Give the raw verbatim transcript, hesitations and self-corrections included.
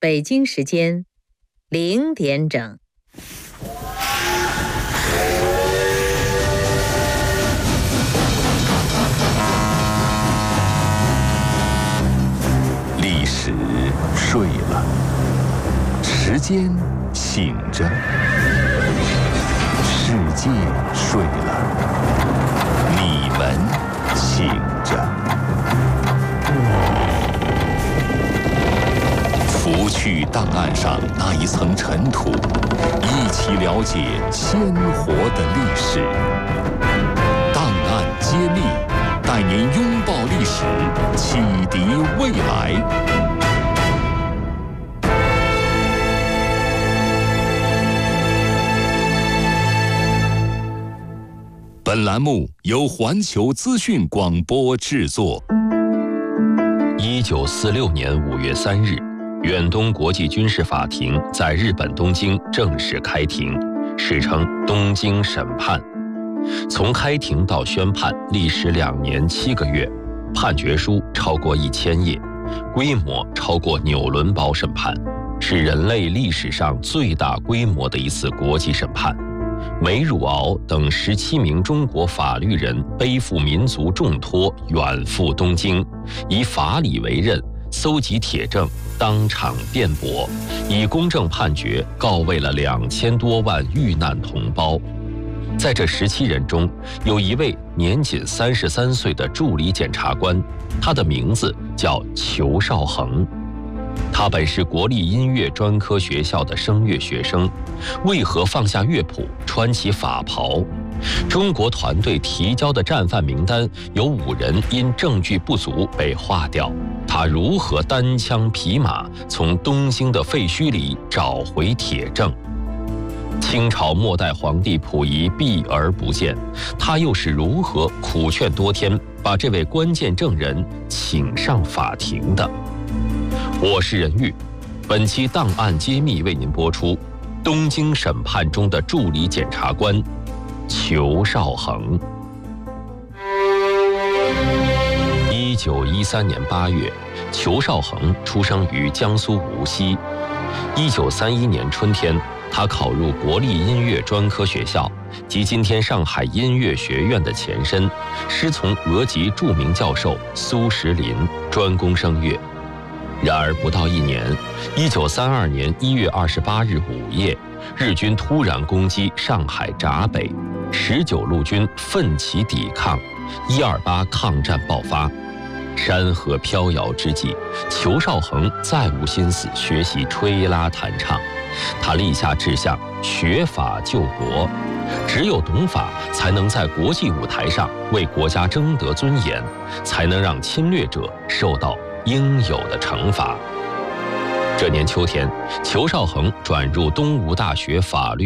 北京时间零点整。 历史睡了，时间醒着，世界睡了，你们醒着。拂去档案上那一层尘土，一起了解鲜活的历史。档案揭秘，带您拥抱历史，启迪未来。本栏目由环球资讯广播制作。 一九四六年五月三日，远东国际军事法庭在日本东京正式开庭，史称东京审判。从开庭到宣判历时两年七个月，判决书超过一千页，规模超过纽伦堡审判，是人类历史上最大规模的一次国际审判。梅汝敖等十七名中国法律人背负民族重托，远赴东京，以法理为任，搜集铁证，当场辩驳，以公正判决告慰了两千多万遇难同胞。在这十七人中，有一位年仅三十三岁的助理检察官，他的名字叫裘绍恒。他本是国立音乐专科学校的声乐学生，为何放下乐谱，穿起法袍？中国团队提交的战犯名单有五人因证据不足被划掉，他如何单枪匹马从东京的废墟里找回铁证？清朝末代皇帝溥仪避而不见，他又是如何苦劝多天，把这位关键证人请上法庭的？我是任玉，本期档案揭秘为您播出东京审判中的助理检察官裘绍恒。一九一三年八月，裘绍恒出生于江苏无锡。一九三一年春天，他考入国立音乐专科学校，即今天上海音乐学院的前身，师从俄籍著名教授苏时林，专攻声乐。然而不到一年，一九三二年一月二十八日午夜，日军突然攻击上海闸北，十九路军奋起抵抗，一二八抗战爆发。山河飘摇之际，裘绍恒再无心思学习吹拉弹唱，他立下志向，学法救国。只有懂法，才能在国际舞台上为国家争得尊严，才能让侵略者受到应有的惩罚。这年秋天，裘绍恒转入东吴大学法律